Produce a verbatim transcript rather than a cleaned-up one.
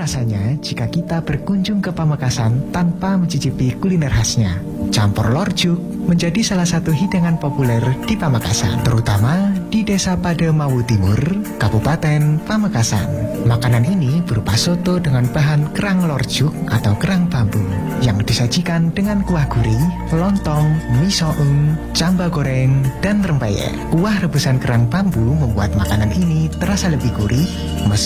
rasanya jika kita berkunjung ke Pamekasan tanpa mencicipi kuliner khasnya. Campur lorjuk menjadi salah satu hidangan populer di Pamekasan, terutama di Desa Pademawu Timur, Kabupaten Pamekasan. Makanan ini berupa soto dengan bahan kerang lorjuk atau kerang bambu yang disajikan dengan kuah gurih, lontong, mie soung, camba goreng, dan rempeyek. Kuah rebusan kerang bambu membuat makanan ini terasa lebih gurih,